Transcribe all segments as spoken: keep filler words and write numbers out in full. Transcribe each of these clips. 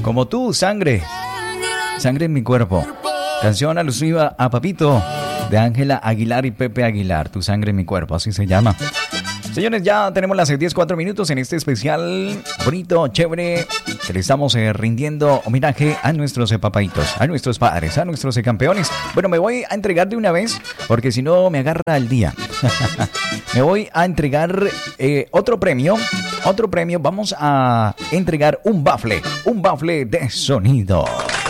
Como tú, sangre. Sangre en mi cuerpo. Canción alusiva a Papito de Ángela Aguilar y Pepe Aguilar. Tu sangre en mi cuerpo, así se llama. Señores, ya tenemos las diez cuatro minutos en este especial bonito, chévere, que le estamos eh, rindiendo homenaje a nuestros eh, papaitos, a nuestros padres, a nuestros eh, campeones. Bueno, me voy a entregar de una vez, porque si no me agarra el día. Me voy a entregar eh, otro premio, otro premio. Vamos a entregar un bafle, un bafle de sonido.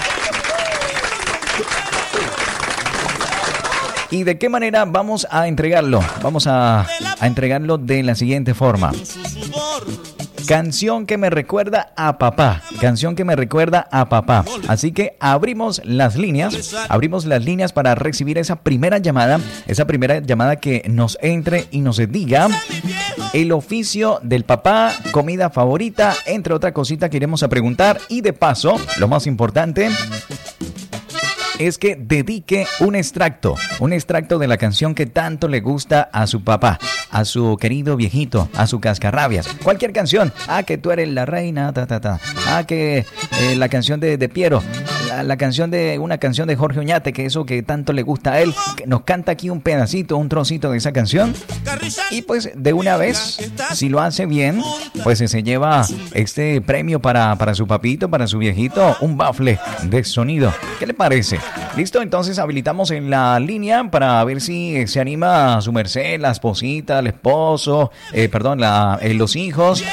¿Y de qué manera vamos a entregarlo? Vamos a, a entregarlo de la siguiente forma. Canción que me recuerda a papá. Canción que me recuerda a papá. Así que abrimos las líneas. Abrimos las líneas para recibir esa primera llamada. Esa primera llamada que nos entre y nos diga el oficio del papá, comida favorita, entre otra cosita que iremos a preguntar. Y de paso, lo más importante es que dedique un extracto, un extracto de la canción que tanto le gusta a su papá, a su querido viejito, a su cascarrabias. Cualquier canción. Ah, que tú eres la reina, ta, ta, ta. Ah, que eh, la canción de, de Piero, la, la canción de, una canción de Jorge Oñate, que eso que tanto le gusta a él, que nos canta aquí un pedacito, un trocito de esa canción. Y pues de una vez, si lo hace bien, pues se lleva este premio para, para su papito, para su viejito, un bafle de sonido. ¿Qué le parece? Listo, entonces habilitamos en la línea para ver si se anima su merced, la esposita, el esposo, eh, perdón, la, eh, los hijos,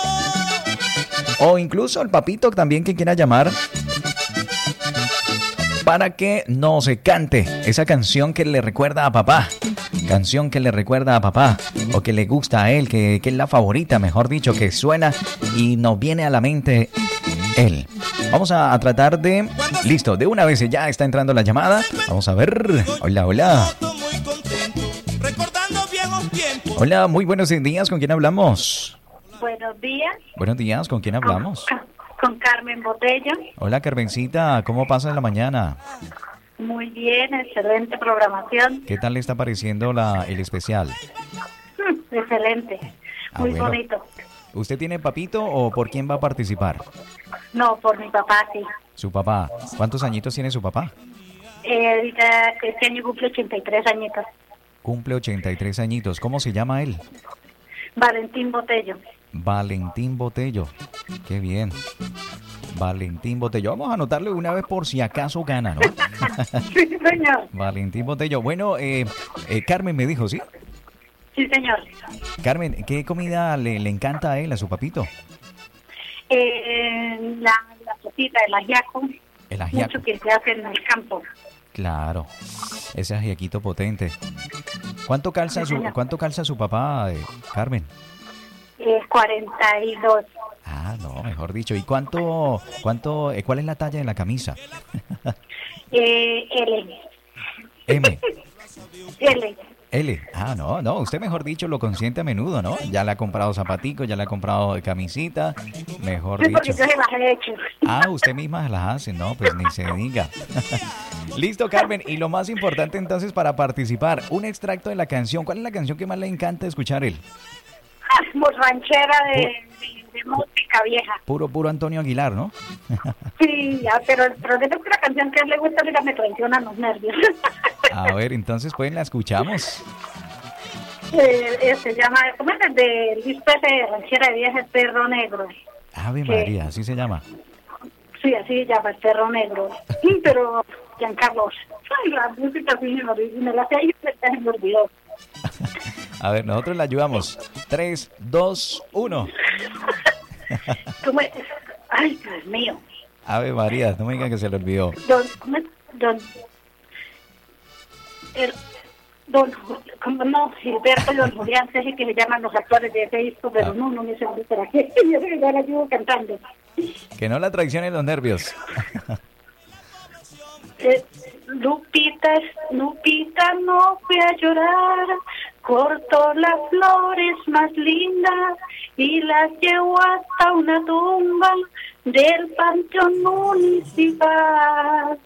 o incluso el papito también que quiera llamar, para que nos cante esa canción que le recuerda a papá. Canción que le recuerda a papá, o que le gusta a él, que, que es la favorita, mejor dicho, que suena y nos viene a la mente él. Vamos a, a tratar de... Listo, de una vez ya está entrando la llamada. Vamos a ver. Hola, hola. Hola, muy buenos días. ¿Con quién hablamos? Buenos días. Buenos días. ¿Con quién hablamos? Con, con Carmen Botello. Hola, Carmencita. ¿Cómo pasa en la mañana? Muy bien, excelente programación. ¿Qué tal le está pareciendo la, el especial? Mm, excelente. Muy ah, bueno. bonito. ¿Usted tiene papito o por quién va a participar? No, por mi papá, sí. ¿Su papá? ¿Cuántos añitos tiene su papá? Eh, ahorita este año cumple ochenta y tres añitos. Cumple ochenta y tres añitos. ¿Cómo se llama él? Valentín Botello. Valentín Botello. Qué bien. Valentín Botello. Vamos a anotarle una vez por si acaso gana, ¿no? Sí, señor. Valentín Botello. Bueno, eh, eh, Carmen me dijo, ¿sí? Sí, señor. Carmen, ¿qué comida le, le encanta a él, a su papito? Eh, la, la sopita, el ajiaco. El ajiaco. Mucho que se hace en el campo. Claro, ese ajiaquito potente. ¿Cuánto calza su, cuánto calza su papá, eh, Carmen? Eh, cuarenta y dos. Ah, no, mejor dicho. ¿Y cuánto, cuánto, eh, cuál es la talla de la camisa? eh, L. M. L. L. Ah, no, no, usted mejor dicho lo consiente a menudo, ¿no? Ya le ha comprado zapaticos, ya le ha comprado camisita, mejor Sí, dicho. porque yo se las he hecho. Ah, usted misma las hace, no, pues ni se diga. Listo, Carmen, y lo más importante entonces para participar, un extracto de la canción. ¿Cuál es la canción que más le encanta escuchar él? Ah, ranchera de, de, de música vieja. Puro, puro Antonio Aguilar, ¿no? Sí, ya, pero el problema es que la canción que a él le gusta, mira, me traicionan los nervios. A ver, entonces, pues, ¿la escuchamos? Eh, eh, se llama, ¿cómo es el de Luis Pérez, ranchera de vieja, el perro negro? Ave que, María, así se llama. Sí, así se llama, el perro negro. Sí, pero, Giancarlos, ay, la música sí me, me la sé y se me olvidó. A ver, nosotros la ayudamos. Tres, dos, uno. ¿Cómo es? Ay, Dios mío. Ave María, no me digan que se le olvidó. Don, ¿cómo es? Don, el, don, ¿cómo no? Gilberto y don Julián, sé que se llaman los actores de ese disco, pero ah. no, no me sé dónde será. Yo sé que ya la llevo cantando. Que no la traicionen los nervios. eh, Lupita, Lupita, no fui a llorar, cortó las flores más lindas y las llevó hasta una tumba del panteón municipal.